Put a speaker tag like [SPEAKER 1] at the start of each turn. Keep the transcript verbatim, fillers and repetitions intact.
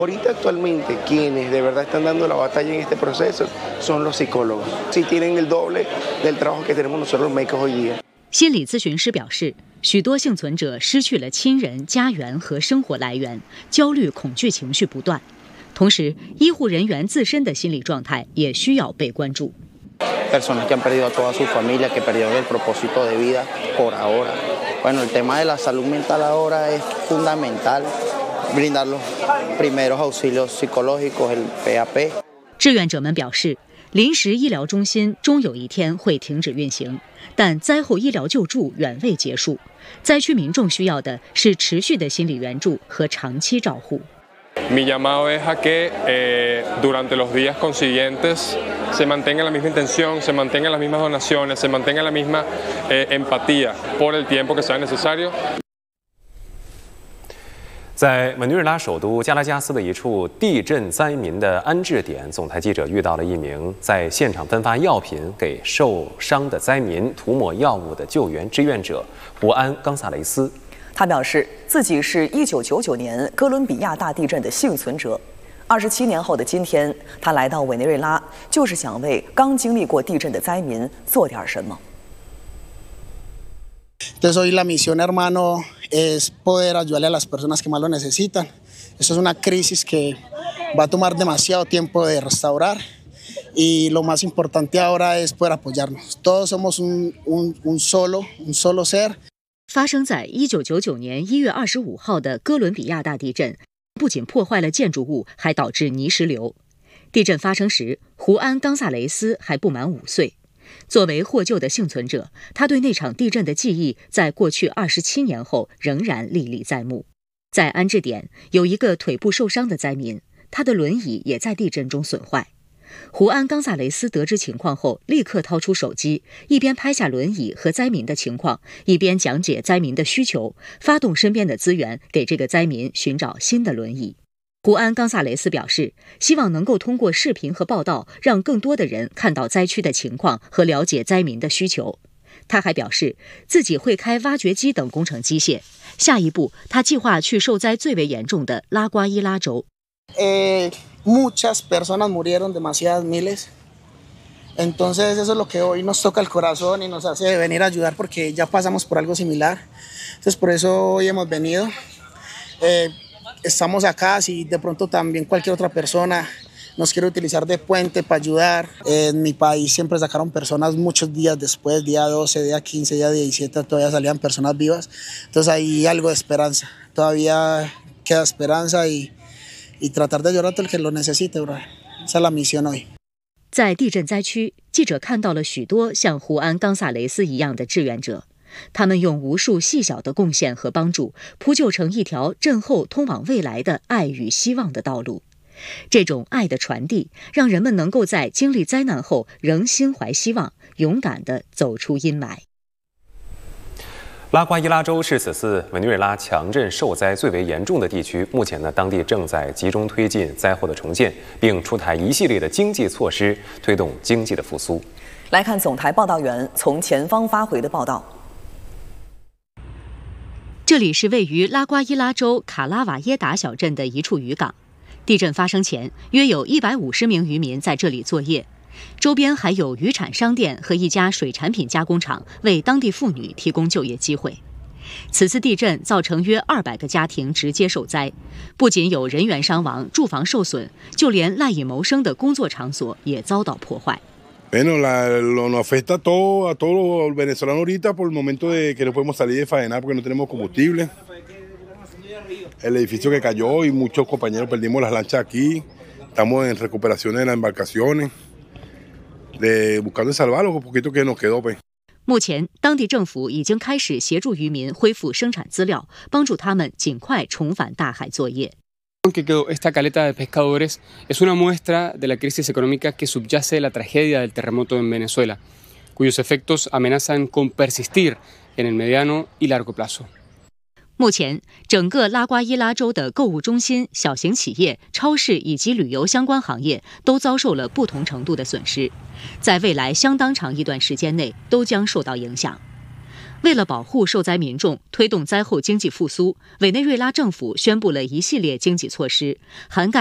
[SPEAKER 1] Ahorita actualmente quienes de verdad están dando la batalla en este proceso son los psicólogos. Sí tienen el doble del trabajo que tenemos nosotros los médicos hoy día.
[SPEAKER 2] 心理咨询师表示，许多幸存者失去了亲人、家园和生活来源，焦虑、恐惧情绪不断。同时，医护人员自身的心理状态也需要被关注。
[SPEAKER 3] Personas que han perdido a toda su familia, que perdieron el propósito de vida por ahora. Bueno, el tema de la salud mental ahora es fundamental. Brindar los primeros auxilios psicológicos, el P A P。
[SPEAKER 2] 志愿者们表示，临时医疗中心终有一天会停止运行，但灾后医疗救助远未结束。灾区民众需要的是持续的心理援助和长期照护。
[SPEAKER 4] Mi llamado es a que eh, durante los días consiguientes se mantenga la misma intención, se mantengan las mismas donaciones, se mantenga la misma eh, empatía por el tiempo que sea necesario。
[SPEAKER 5] 在委内瑞拉首都加拉加斯的一处地震灾民的安置点，总台记者遇到了一名在现场分发药品给受伤的灾民涂抹药物的救援志愿者胡安·冈萨雷斯。
[SPEAKER 6] 他表示，自己是一九九九年哥伦比亚大地震的幸存者。二十七年后的今天，他来到委内瑞拉，就是想为刚经历过地震的灾民做点什么。
[SPEAKER 7] Entonces hoy la misión, hermano, es poder ayudarle a las personas que más lo necesitan. Esto es una crisis que va a tomar demasiado tiempo de restaurar y lo más importante ahora es poder apoyarnos. Todos somos un, un, un solo, un solo ser.
[SPEAKER 2] 发生在一九九九年一月二十五号的哥伦比亚大地震，不仅破坏了建筑物，还导致泥石流。地震发生时，胡安·冈萨雷斯还不满五岁。作为获救的幸存者，他对那场地震的记忆在过去二十七年后仍然历历在目。在安置点有一个腿部受伤的灾民，他的轮椅也在地震中损坏。胡安·冈萨雷斯得知情况后，立刻掏出手机，一边拍下轮椅和灾民的情况，一边讲解灾民的需求，发动身边的资源给这个灾民寻找新的轮椅。胡安·冈萨雷斯表示，希望能够通过视频和报道，让更多的人看到灾区的情况和了解灾民的需求。他还表示，自己会开挖掘机等工程机械。下一步，他计划去受灾最为严重的拉瓜伊拉州。
[SPEAKER 7] Eh, muchas personas murieron, demasiadas miles. Entonces eso es lo que hoy nos toca el corazón y nos hace venir a ayudar porque ya pasamos por algo similar. Entonces por eso hoy hemos venido. Eh, Estamos acá, si de pronto también cualquier otra persona nos quiere utilizar de puente para ayudar. En mi país siempre sacaron personas muchos días después, día doce, día quince, día diecisiete, todavía salían personas vivas. Entonces hay algo de esperanza, todavía queda esperanza y, y tratar de ayudar a todo el que lo necesite, bro. Esa es la misión hoy.
[SPEAKER 2] 在地震灾区，记者看到了许多像胡安·冈萨雷斯一样的志愿者。他们用无数细小的贡献和帮助，铺就成一条震后通往未来的爱与希望的道路。这种爱的传递，让人们能够在经历灾难后仍心怀希望，勇敢地走出阴霾。
[SPEAKER 5] 拉瓜伊拉州是此次委内瑞拉强震受灾最为严重的地区，目前呢，当地正在集中推进灾后的重建，并出台一系列的经济措施，推动经济的复苏。
[SPEAKER 6] 来看总台报道员从前方发回的报道。
[SPEAKER 2] 这里是位于拉瓜伊拉州卡拉瓦耶达小镇的一处渔港。地震发生前，约有一百五十名渔民在这里作业，周边还有渔产商店和一家水产品加工厂，为当地妇女提供就业机会。此次地震造成约二百个家庭直接受灾，不仅有人员伤亡、住房受损，就连赖以谋生的工作场所也遭到破坏。
[SPEAKER 8] Bueno, la, lo, nos afecta a todo, a todos los venezolanos ahorita por el momento de que no podemos salir de faenar porque no tenemos combustible. El edificio que cayó y muchos compañeros perdimos las lanchas aquí. Estamos en recuperación de las embarcaciones, de buscando salvar lo poquito que nos quedó. Pues.
[SPEAKER 2] 目前，当地政府已经开始协助渔民恢复生产资料，帮助他们尽快重返大海作业。
[SPEAKER 9] que quedó esta caleta de pescadores es una muestra de la crisis económica que subyace la tragedia del terremoto en Venezuela, cuyos efectos amenazan con persistir en el mediano y largo plazo.
[SPEAKER 2] 目前，整个拉瓜伊拉州的购物中心、小型企业、超市以及旅游相关行业都遭受了不同程度的损失，在未来相当长一段时间内都将受到影响。 为了保护受灾民众，推动灾后经济复苏，委内瑞拉政府宣布了一系列经济措施，涵盖